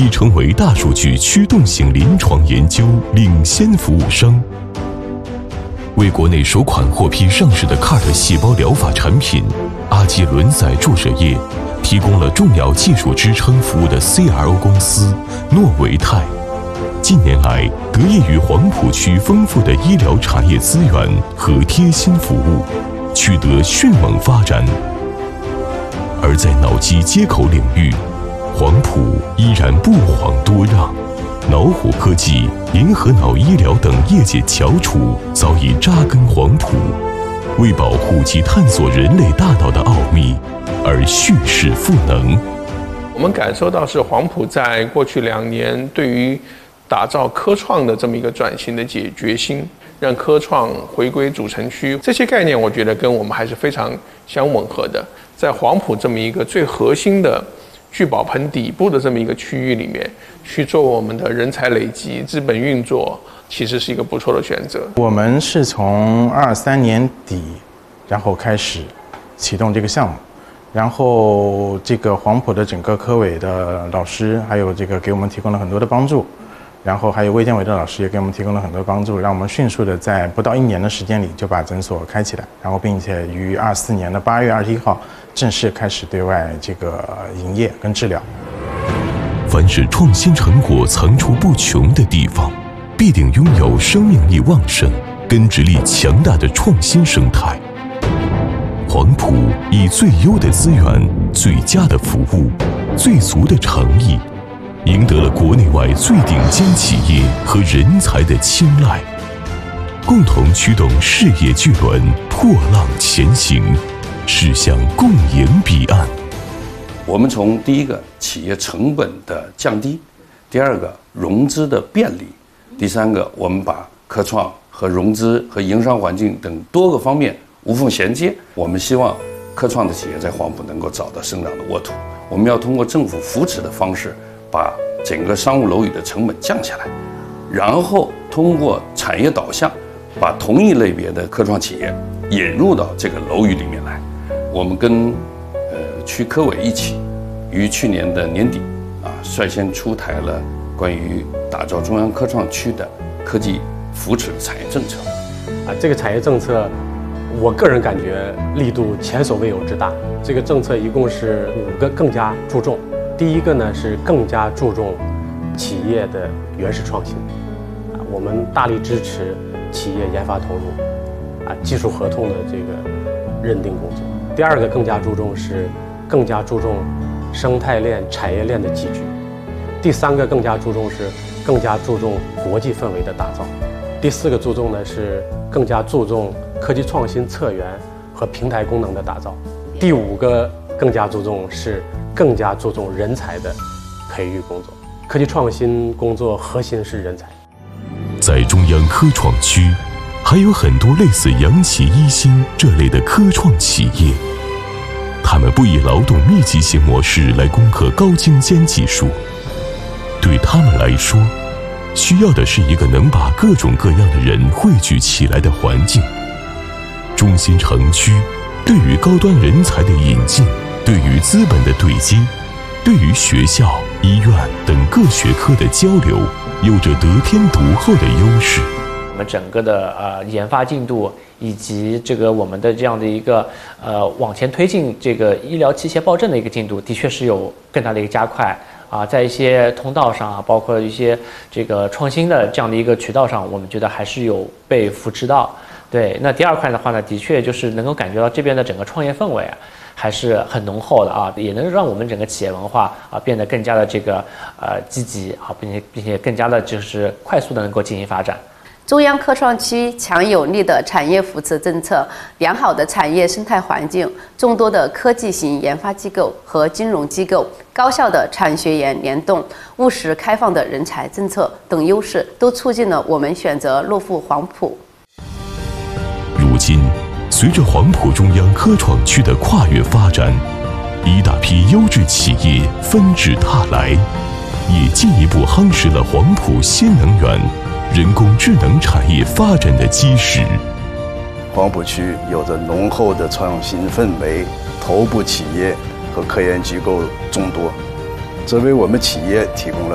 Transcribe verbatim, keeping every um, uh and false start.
已成为大数据驱动型临床研究领先服务商。为国内首款获批上市的 C A R T 细胞疗法产品阿基轮载注射液提供了重要技术支撑服务的 C R O 公司诺维泰，近年来得益于黄埔区丰富的医疗产业资源和贴心服务，取得迅猛发展。而在脑机接口领域，黄埔依然不遑多让。脑虎科技、银河脑医疗等业界翘楚早已扎根黄埔，为保护及探索人类大脑的奥秘而蓄势赋能。 我们感受到是黄埔在过去两年对于打造科创的这么一个转型的解决心，让科创回归主城区，这些概念我觉得跟我们还是非常相吻合的。在黄埔这么一个最核心的聚宝盆底部的这么一个区域里面，去做我们的人才累积、资本运作，其实是一个不错的选择。 我们是从二三年底，然后开始启动这个项目，然后这个黄埔的整个科委的老师，还有这个给我们提供了很多的帮助，然后还有卫健委的老师也给我们提供了很多帮助，让我们迅速的在不到一年的时间里就把诊所开起来，然后并且于二四年的八月二十一号正式开始对外这个营业跟治疗。 凡是创新成果层出不穷的地方，必定拥有生命力旺盛、根植力强大的创新生态。黄埔以最优的资源、最佳的服务、最足的诚意，赢得了国内外最顶尖企业和人才的青睐，共同驱动事业巨轮破浪前行，驶向共赢彼岸。 我们从第一个企业成本的降低，第二个融资的便利，第三个我们把科创和融资和营商环境等多个方面无缝衔接。我们希望科创的企业在黄埔能够找到生长的沃土。我们要通过政府扶持的方式，把整个商务楼宇的成本降下来，然后通过产业导向，把同一类别的科创企业引入到这个楼宇里面来。我们跟呃区科委一起，于去年的年底啊，率先出台了关于打造中央科创区的科技扶持产业政策。 啊，这个产业政策，我个人感觉力度前所未有之大。这个政策一共是五个更加注重。第一个呢是更加注重企业的原始创新，啊，我们大力支持企业研发投入，啊，技术合同的这个认定工作。第二个更加注重是更加注重生态链、产业链的集聚。第三个更加注重是更加注重国际氛围的打造。第四个注重呢是更加注重科技创新策源和平台功能的打造。第五个更加注重是更加注重人才的培育工作。科技创新工作核心是人才。 在中央科创区，还有很多类似扬起一星这类的科创企业，他们不以劳动密集型模式来攻克高精尖技术，对他们来说，需要的是一个能把各种各样的人汇聚起来的环境。中心城区对于高端人才的引进，对于资本的对接，对于学校、医院等各学科的交流，有着得天独厚的优势。 我们整个的呃研发进度以及这个我们的这样的一个呃往前推进这个医疗器械报证的一个进度，的确是有更大的一个加快啊，在一些通道上啊，包括一些这个创新的这样的一个渠道上，我们觉得还是有被扶持到。对，那第二块的话呢，的确就是能够感觉到这边的整个创业氛围啊，还是很浓厚的啊，也能让我们整个企业文化啊变得更加的这个呃积极啊，并且并且更加的就是快速的能够进行发展。 中央科创区强有力的产业扶持政策、良好的产业生态环境、众多的科技型研发机构和金融机构、高效的产学研联动、务实开放的人才政策等优势，都促进了我们选择落户黄埔。 如今，随着黄埔中央科创区的跨越发展，一大批优质企业纷至沓来，也进一步夯实了黄埔新能源、人工智能产业发展的基石。 黄埔区有着浓厚的创新氛围，头部企业和科研机构众多，这为我们企业提供了